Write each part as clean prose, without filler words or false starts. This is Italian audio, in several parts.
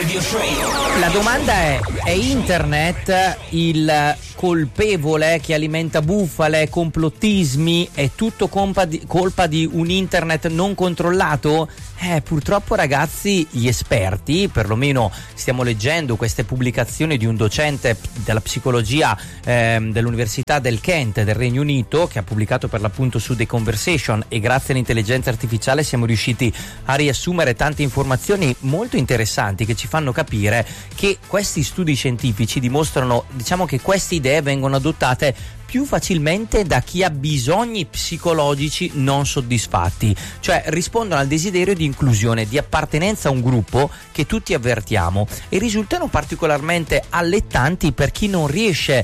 Radio Show. La domanda è internet il colpevole che alimenta bufale, complottismi? È tutto colpa di un internet non controllato? Purtroppo, ragazzi, gli esperti, perlomeno stiamo leggendo queste pubblicazioni di un docente della psicologia dell'Università del Kent del Regno Unito, che ha pubblicato per l'appunto su The Conversation, e grazie all'intelligenza artificiale siamo riusciti a riassumere tante informazioni molto interessanti che ci fanno capire che questi studi scientifici dimostrano, diciamo, che queste idee vengono adottate più facilmente da chi ha bisogni psicologici non soddisfatti, cioè rispondono al desiderio di inclusione, di appartenenza a un gruppo che tutti avvertiamo, e risultano particolarmente allettanti per chi non riesce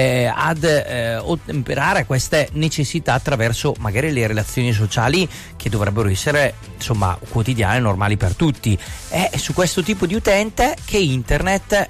ad ottemperare queste necessità attraverso magari le relazioni sociali che dovrebbero essere, insomma, quotidiane e normali per tutti. È su questo tipo di utente che internet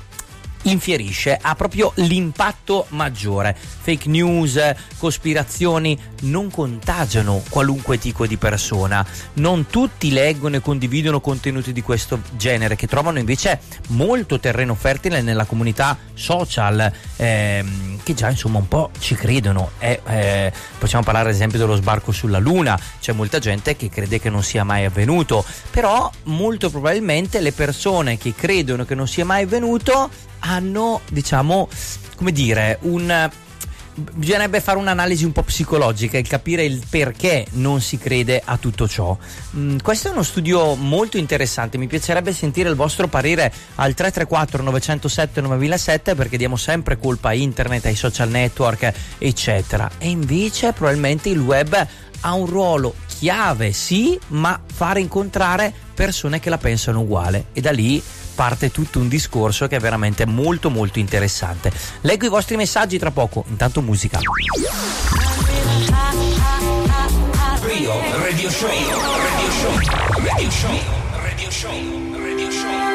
infierisce, ha proprio l'impatto maggiore. Fake news, cospirazioni non contagiano qualunque tipo di persona. Non tutti leggono e condividono contenuti di questo genere, che trovano invece molto terreno fertile nella comunità social, che già insomma un po' ci credono. Possiamo parlare ad esempio dello sbarco sulla Luna. C'è molta gente che crede che non sia mai avvenuto, però molto probabilmente le persone che credono che non sia mai avvenuto hanno, diciamo, come dire, bisognerebbe fare un'analisi un po' psicologica e capire il perché non si crede a tutto ciò. Questo è uno studio molto interessante, mi piacerebbe sentire il vostro parere al 334 907 9007, perché diamo sempre colpa a internet, ai social network, eccetera, e invece probabilmente il web ha un ruolo chiave, sì, ma fare incontrare persone che la pensano uguale, e da lì parte tutto un discorso che è veramente molto molto interessante. Leggo i vostri messaggi tra poco, intanto musica. Radio Show. Radio Show. Radio Show. Radio Show.